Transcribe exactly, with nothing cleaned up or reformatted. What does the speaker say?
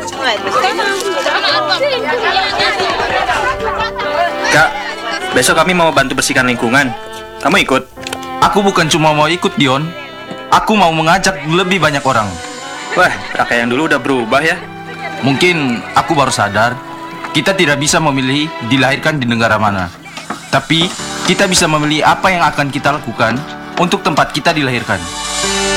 Kak, besok kami mau bantu bersihkan lingkungan. Kamu ikut? Aku bukan cuma mau ikut, Dion. Aku mau mengajak lebih banyak orang. Wah, kakak yang dulu udah berubah ya. Mungkin aku baru sadar, kita tidak bisa memilih dilahirkan di negara mana. Tapi, kita bisa memilih apa yang akan kita lakukan untuk tempat kita dilahirkan.